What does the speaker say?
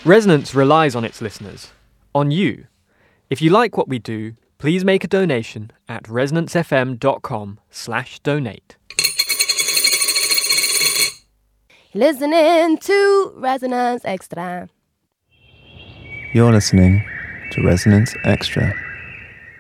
Resonance relies on its listeners, on you. If you like what we do, please make a donation at resonancefm.com/donate. Listening to Resonance Extra. You're listening to Resonance Extra.